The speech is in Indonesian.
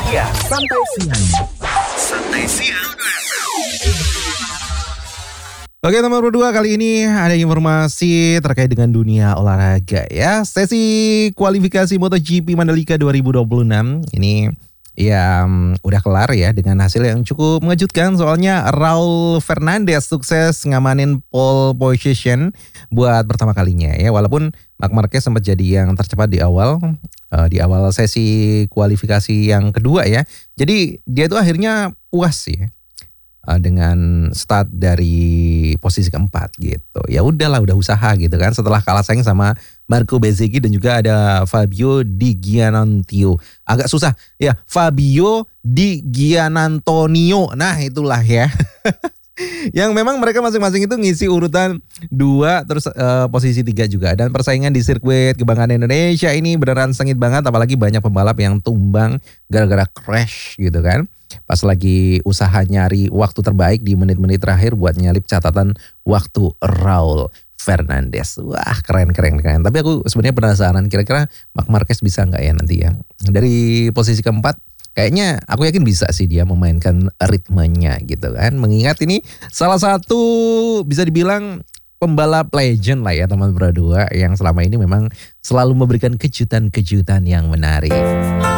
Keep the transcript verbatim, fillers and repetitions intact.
Iya, santai siang. Santai siang. Oke teman berdua, kali ini ada informasi terkait dengan dunia olahraga ya. Sesi kualifikasi MotoGP Mandalika dua ribu dua puluh enam ini ya um, udah kelar ya dengan hasil yang cukup mengejutkan. Soalnya Raul Fernandez sukses ngamanin pole position buat pertama kalinya ya. Walaupun Marc Marquez sempat jadi yang tercepat di awal uh, di awal sesi kualifikasi yang kedua ya. Jadi dia tuh akhirnya puas ya dengan start dari posisi keempat gitu. Ya udahlah, udah usaha gitu kan. Setelah kalah saing sama Marco Bezzecchi dan juga ada Fabio Di Giannantonio. Agak susah ya, Fabio Di Giannantonio. Nah itulah ya. Yang memang mereka masing-masing itu ngisi urutan dua terus uh, posisi tiga juga. Dan persaingan di sirkuit kebanggaan Indonesia ini beneran sengit banget. Apalagi banyak pembalap yang tumbang gara-gara crash gitu kan. Pas lagi usaha nyari waktu terbaik di menit-menit terakhir buat nyalip catatan waktu Raul Fernandez. Wah keren keren keren. Tapi aku sebenarnya penasaran kira-kira Marc Marquez bisa nggak ya nanti ya. Dari posisi keempat kayaknya aku yakin bisa sih dia memainkan ritmenya gitu kan. Mengingat ini salah satu bisa dibilang pembalap legend lah ya teman berdua yang selama ini memang selalu memberikan kejutan-kejutan yang menarik.